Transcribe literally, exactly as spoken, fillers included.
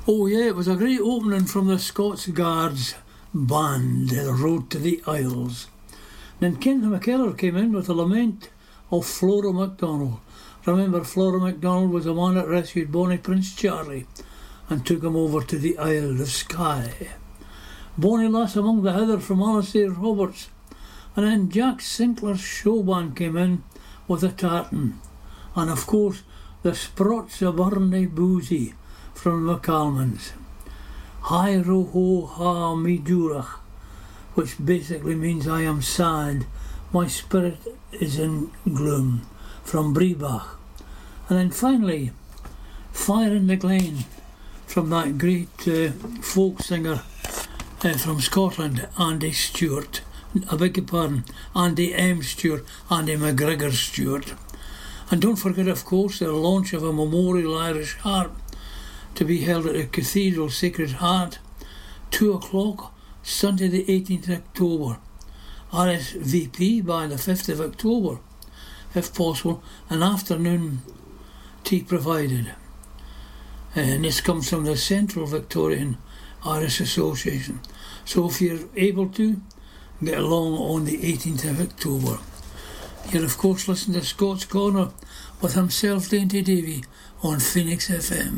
Oh yeah, it was a great opening from the Scots Guards band, The Road to the Isles. Then Kent McKellar came in with a lament of Flora MacDonald. Remember, Flora MacDonald was the one that rescued Bonnie Prince Charlie and took him over to the Isle of Skye. Bonnie Lass among the heather from Alistair Roberts. And then Jack Sinclair's show band came in with a tartan. And of course, the Sprots of Burney Boozy from the McCalmans. Hi ro ho ha mi durach, which basically means I am sad, my spirit is in gloom, from Breabach. And then finally, Fire in the Glen, from that great uh, folk singer uh, from Scotland, Andy Stewart. I beg your pardon, Andy M. Stewart, Andy McGregor Stewart. And don't forget, of course, the launch of a Memorial Irish Harp to be held at the Cathedral Sacred Heart, two o'clock, Sunday the eighteenth of October. R S V P by the fifth of October, if possible, an afternoon tea provided. And this comes from the Central Victorian Irish Association. So if you're able to, get along on the eighteenth of October. You're of course listening to Scots Corner with himself, Dainty Davy, on Phoenix F M.